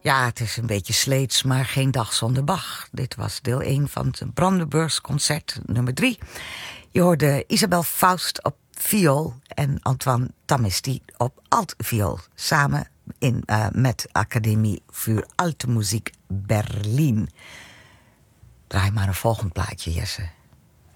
Ja, het is een beetje sleets, maar geen dag zonder Bach. Dit was deel 1 van het Brandenburgs concert nummer 3. Je hoorde Isabel Faust op viool en Antoine Tamisti op altviool. Samen met Academie für Alte Musik Berlin. Draai maar een volgend plaatje, Jesse.